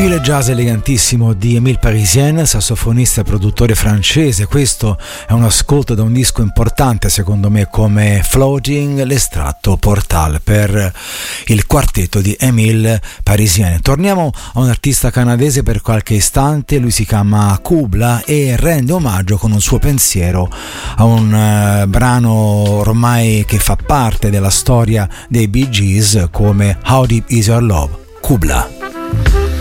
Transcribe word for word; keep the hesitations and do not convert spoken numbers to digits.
Il jazz elegantissimo di Émile Parisien, sassofonista e produttore francese. Questo è un ascolto da un disco importante secondo me come Floating, l'estratto Portal per il quartetto di Émile Parisien. Torniamo a un artista canadese per qualche istante, lui si chiama Kubla e rende omaggio con un suo pensiero a un uh, brano ormai che fa parte della storia dei Bee Gees come How Deep Is Your Love. Kubla.